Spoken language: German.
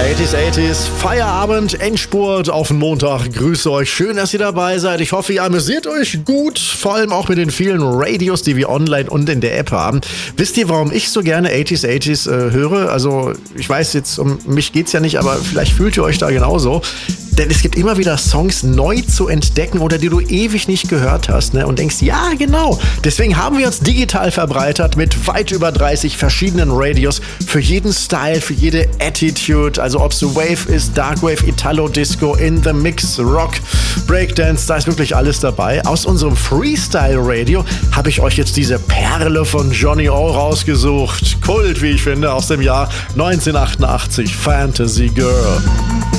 80s, Feierabend, Endspurt auf den Montag. Grüße euch, schön, dass ihr dabei seid. Ich hoffe, ihr amüsiert euch gut, vor allem auch mit den vielen Radios, die wir online und in der App haben. Wisst ihr, warum ich so gerne 80s höre? Also, ich weiß jetzt, um mich geht's ja nicht, aber vielleicht fühlt ihr euch da genauso. Denn es gibt immer wieder Songs neu zu entdecken oder die du ewig nicht gehört hast, ne? Und denkst, ja, genau. Deswegen haben wir uns digital verbreitert mit weit über 30 verschiedenen Radios für jeden Style, für jede Attitude. Also ob es Wave ist, Darkwave, Italo, Disco, In the Mix, Rock, Breakdance, da ist wirklich alles dabei. Aus unserem Freestyle-Radio habe ich euch jetzt diese Perle von Johnny O rausgesucht. Kult, wie ich finde, aus dem Jahr 1988, Fantasy Girl.